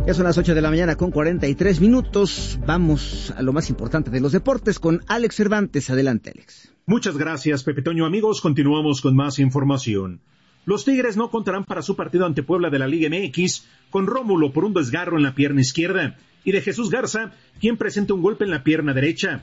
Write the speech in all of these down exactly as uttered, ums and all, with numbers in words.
Ya son las ocho de la mañana con cuarenta y tres minutos. Vamos a lo más importante de los deportes con Alex Cervantes. Adelante, Alex. Muchas gracias, Pepe Toño. Amigos, continuamos con más información. Los Tigres no contarán para su partido ante Puebla de la Liga M X con Rómulo por un desgarro en la pierna izquierda y de Jesús Garza, quien presenta un golpe en la pierna derecha.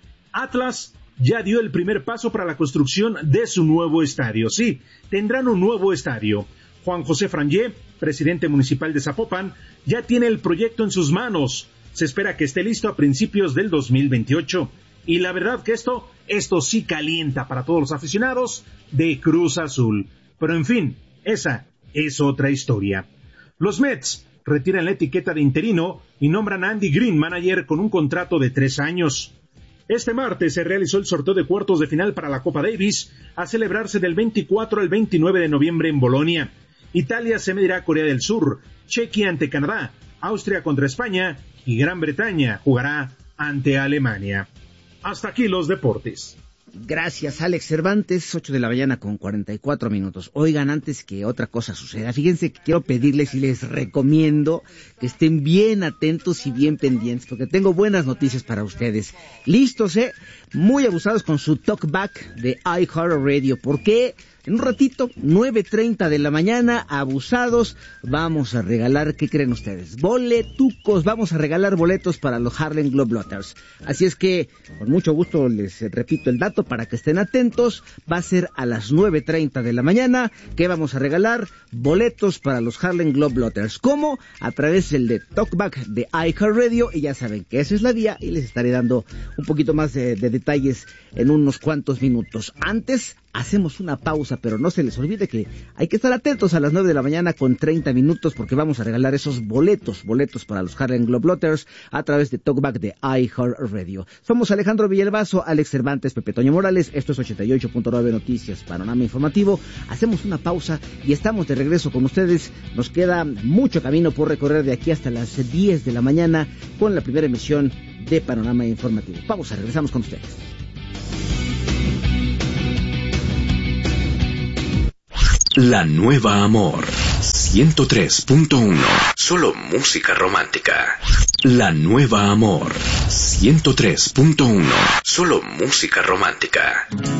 Atlas ya dio el primer paso para la construcción de su nuevo estadio. Sí, tendrán un nuevo estadio. Juan José Frangé, presidente municipal de Zapopan, ya tiene el proyecto en sus manos. Se espera que esté listo a principios del dos mil veintiocho. Y la verdad que esto, esto sí calienta para todos los aficionados de Cruz Azul. Pero en fin, esa es otra historia. Los Mets retiran la etiqueta de interino y nombran a Andy Green manager con un contrato de tres años. Este martes se realizó el sorteo de cuartos de final para la Copa Davis, a celebrarse del veinticuatro al veintinueve de noviembre en Bolonia. Italia se medirá a Corea del Sur, Chequia ante Canadá, Austria contra España y Gran Bretaña jugará ante Alemania. Hasta aquí los deportes. Gracias, Alex Cervantes, ocho de la mañana con cuarenta y cuatro minutos. Oigan, antes que otra cosa suceda, fíjense que quiero pedirles y les recomiendo que estén bien atentos y bien pendientes, porque tengo buenas noticias para ustedes. Listos, ¿eh? Muy abusados con su talkback de iHeartRadio. ¿Por qué? En un ratito, nueve treinta de la mañana, abusados, vamos a regalar, ¿qué creen ustedes? Boletucos, vamos a regalar boletos para los Harlem Globetrotters. Así es que, con mucho gusto les repito el dato para que estén atentos, va a ser a las nueve treinta de la mañana que vamos a regalar boletos para los Harlem Globetrotters. ¿Cómo? A través del de Talkback de iHeartRadio, y ya saben que esa es la vía, y les estaré dando un poquito más de, de detalles en unos cuantos minutos. Antes, hacemos una pausa, pero no se les olvide que hay que estar atentos a las nueve de la mañana con treinta minutos porque vamos a regalar esos boletos, boletos para los Harlem Globetrotters a través de Talkback de iHeartRadio. Somos Alejandro Villalbazo, Alex Cervantes, Pepe Toño Morales, esto es ochenta y ocho punto nueve Noticias, Panorama Informativo. Hacemos una pausa y estamos de regreso con ustedes. Nos queda mucho camino por recorrer de aquí hasta las diez de la mañana con la primera emisión de Panorama Informativo. Pausa, regresamos con ustedes. La Nueva Amor ciento tres punto uno. Solo música romántica. La Nueva Amor ciento tres punto uno. Solo música romántica.